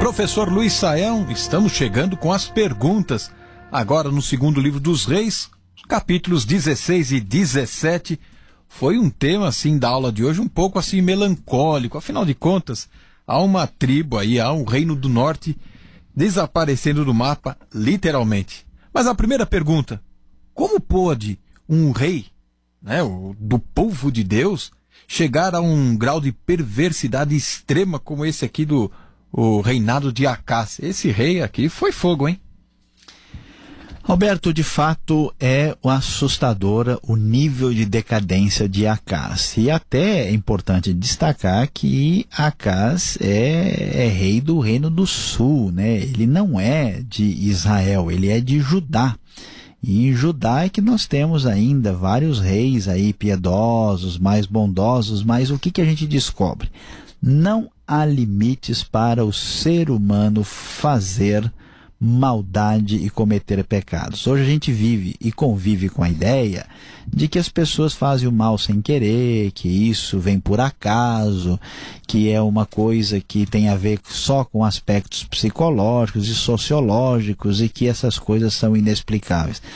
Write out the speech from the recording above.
Professor Luiz Saião, estamos chegando com as perguntas. Agora no segundo livro dos Reis, capítulos 16 e 17. Foi um tema, assim, da aula de hoje, um pouco assim melancólico. Afinal de contas, há uma tribo aí, há um reino do norte desaparecendo do mapa, literalmente. Mas a primeira pergunta, como pode um rei, né, do povo de Deus, chegar a um grau de perversidade extrema como esse aqui o reinado de Acás? Esse rei aqui foi fogo, hein? Roberto, de fato é assustadora o nível de decadência de Acás. E até é importante destacar que Acás é rei do Reino do Sul, né? Ele não é de Israel, ele é de Judá. E em Judá é que nós temos ainda vários reis aí piedosos, mais bondosos, mas o que a gente descobre? Não há limites para o ser humano fazer maldade e cometer pecados. Hoje a gente vive e convive com a ideia de que as pessoas fazem o mal sem querer, que isso vem por acaso, que é uma coisa que tem a ver só com aspectos psicológicos e sociológicos e que essas coisas são inexplicáveis.